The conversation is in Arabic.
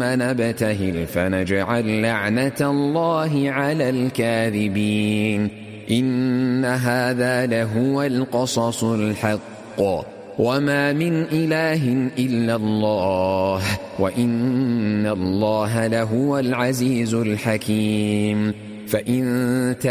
ثم نبتهل فنجعل لعنة الله على الكاذبين إن هذا لهو القصص الحق وما من إله إلا الله وإن الله لهو العزيز الحكيم فإن